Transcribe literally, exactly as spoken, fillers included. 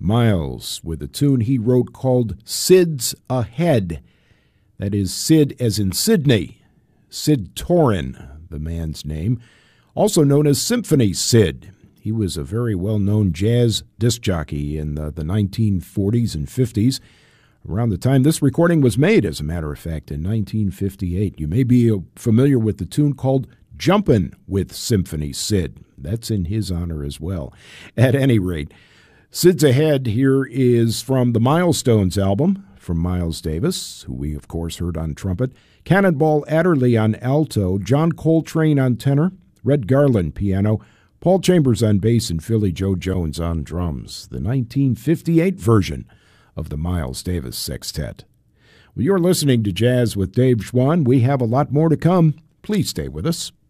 Miles with a tune he wrote called Sid's Ahead. That is Sid as in Sydney. Sid Torin, the man's name, also known as Symphony Sid. He was a very well-known jazz disc jockey in the, the nineteen forties and fifties, around the time this recording was made, as a matter of fact, in nineteen fifty-eight. You may be familiar with the tune called Jumpin' with Symphony Sid. That's in his honor as well. At any rate, Sid's Ahead here is from the Milestones album from Miles Davis, who we, of course, heard on trumpet, Cannonball Adderley on alto, John Coltrane on tenor, Red Garland piano, Paul Chambers on bass, and Philly Joe Jones on drums. The nineteen fifty-eight version of the Miles Davis Sextet. Well, you're listening to Jazz with Dave Schwann. We have a lot more to come. Please stay with us.